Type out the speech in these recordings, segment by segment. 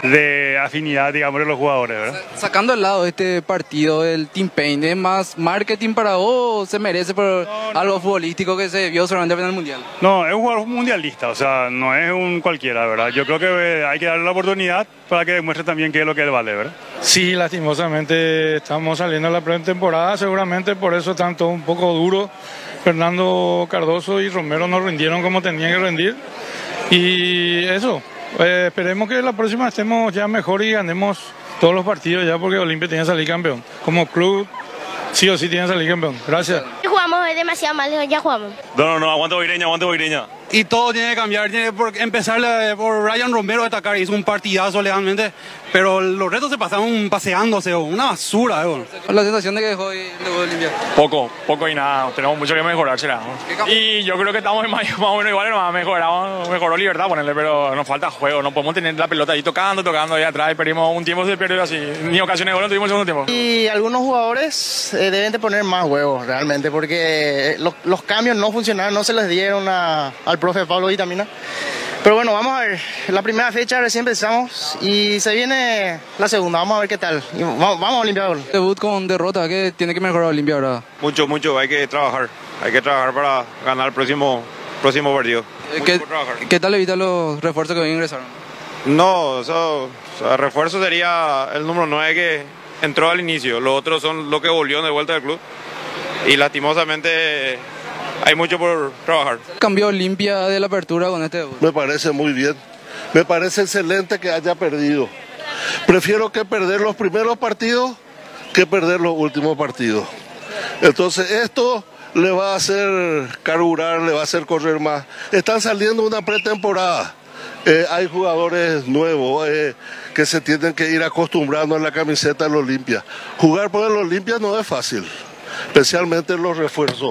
de afinidad, digamos, de los jugadores, ¿verdad? Sacando al lado este partido del Team Pain, ¿es más marketing para vos o se merece por algo futbolístico que se vio solamente en el Mundial? No, es un jugador mundialista, o sea, no es un cualquiera, ¿verdad? Yo creo que hay que darle la oportunidad para que demuestre también qué es lo que él vale, ¿verdad? Sí, lastimosamente estamos saliendo a la pretemporada, seguramente por eso están todos un poco duros. Fernando Cardoso y Romero no rindieron como tenían que rendir. Y eso, esperemos que la próxima estemos ya mejor y ganemos todos los partidos ya, porque Olimpia tiene que salir campeón. Como club, sí o sí tiene que salir campeón. Gracias. Jugamos demasiado mal, ya jugamos. No, aguanta Boireña. Y todo tiene que cambiar, tiene que empezar por Ryan Romero a destacar, hizo un partidazo legalmente, pero los retos se pasaron paseándose, una basura. La sensación de que dejó hoy de Olimpia. Poco y nada, tenemos mucho que mejorar, será. Y yo creo que estamos más o menos igual, mejoró Libertad, ponerle, pero nos falta juego, no podemos tener la pelota ahí tocando ahí atrás, y perdimos un tiempo, se perdió así, ni ocasiones de gol no tuvimos el segundo tiempo. Y algunos jugadores deben de poner más huevos realmente, porque los cambios no funcionaron, no se les dieron al profe Pablo Vitamina. Pero bueno, vamos a ver, la primera fecha recién empezamos y se viene la segunda, vamos a ver qué tal. Y vamos a Olimpia. Debut con derrota, ¿qué tiene que mejorar Olimpia ahora? Mucho, hay que trabajar para ganar el próximo partido. ¿Qué tal evita los refuerzos que hoy ingresaron? No, refuerzo sería el número 9 que entró al inicio, los otros son lo que volvió de vuelta del club y lastimosamente hay mucho por trabajar. ¿Cambió Olimpia de la apertura con este debut? Me parece muy bien, me parece excelente que haya perdido. Prefiero que perder los primeros partidos que perder los últimos partidos. Entonces esto le va a hacer carburar, le va a hacer correr más. Están saliendo una pretemporada. Hay jugadores nuevos que se tienen que ir acostumbrando a la camiseta del Olimpia. Jugar por el Olimpia no es fácil, especialmente los refuerzos.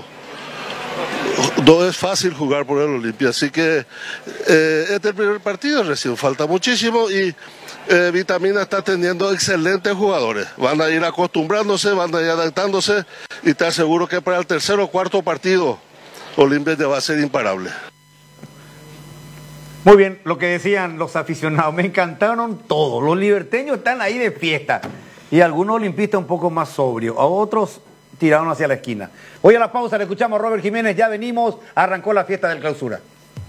No es fácil jugar por el Olimpia, así que este es el primer partido, recién falta muchísimo y Vitamina está teniendo excelentes jugadores. Van a ir acostumbrándose, van a ir adaptándose y te aseguro que para el tercer o cuarto partido Olimpia ya va a ser imparable. Muy bien, lo que decían los aficionados, me encantaron todos. Los liberteños están ahí de fiesta y algunos olimpistas un poco más sobrios, a otros tiraron hacia la esquina. Voy a la pausa, le escuchamos a Robert Jiménez, ya venimos, arrancó la fiesta del clausura.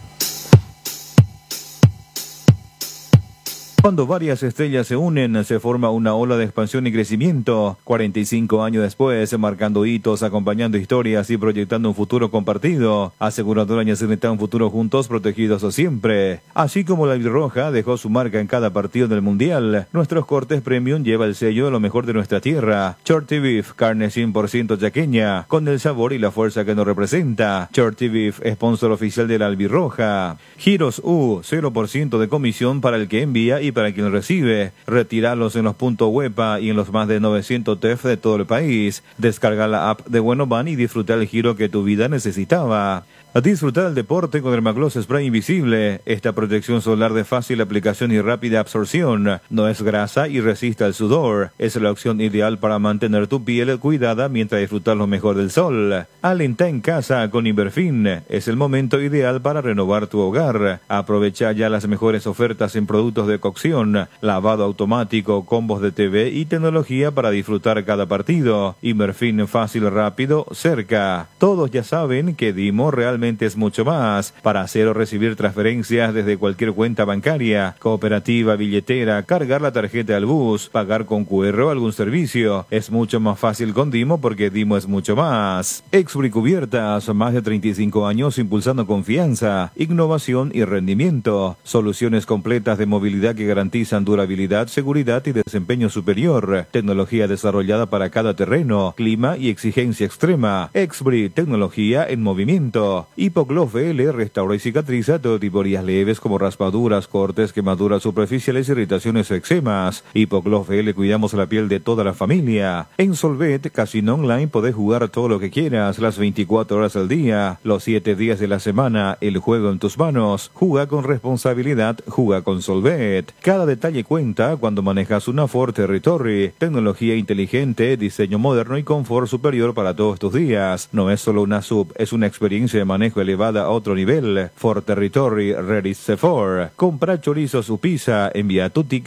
Cuando varias estrellas se unen, se forma una ola de expansión y crecimiento. 45 años después, marcando hitos, acompañando historias y proyectando un futuro compartido. Aseguradora Ñacetá, un futuro juntos, protegidos siempre. Así como la albirroja dejó su marca en cada partido del Mundial, nuestros cortes premium lleva el sello de lo mejor de nuestra tierra. Shorty Beef, carne 100% chaqueña, con el sabor y la fuerza que nos representa. Shorty Beef, sponsor oficial de la albirroja. Giros U, 0% de comisión para el que envía y para quien recibe. Retiralos en los puntos Huepa y en los más de 900 TEF de todo el país. Descarga la app de Buenoban y disfruta el giro que tu vida necesitaba. A disfrutar el deporte con Dermagloss Spray Invisible. Esta protección solar de fácil aplicación y rápida absorción. No es grasa y resiste al sudor. Es la opción ideal para mantener tu piel cuidada mientras disfrutas lo mejor del sol. Alenta en casa con Inverfin. Es el momento ideal para renovar tu hogar. Aprovecha ya las mejores ofertas en productos de cocción, lavado automático, combos de TV y tecnología para disfrutar cada partido. Inverfin fácil, rápido, cerca. Todos ya saben que Dimo realmente es mucho más. Para hacer o recibir transferencias desde cualquier cuenta bancaria, cooperativa, billetera, cargar la tarjeta al bus, pagar con QR o algún servicio. Es mucho más fácil con Dimo porque Dimo es mucho más. Expri Cubiertas, más de 35 años impulsando confianza, innovación y rendimiento. Soluciones completas de movilidad que garantizan durabilidad, seguridad y desempeño superior. Tecnología desarrollada para cada terreno, clima y exigencia extrema. Expri, tecnología en movimiento. Hipogloss VL restaura y cicatriza todo tipo de heridas leves como raspaduras, cortes, quemaduras superficiales, irritaciones o eczemas. Hipogloss VL cuidamos la piel de toda la familia. En Solvet, casino online podés jugar todo lo que quieras, las 24 horas al día, los 7 días de la semana, el juego en tus manos. Juega con responsabilidad, juega con Solvet. Cada detalle cuenta cuando manejas una Ford Territory. Tecnología inteligente, diseño moderno y confort superior para todos tus días. No es solo una sub, es una experiencia de manejo elevada a otro nivel. Ford Territory, Ready C4. Compra chorizos Upisa, envía tu ticket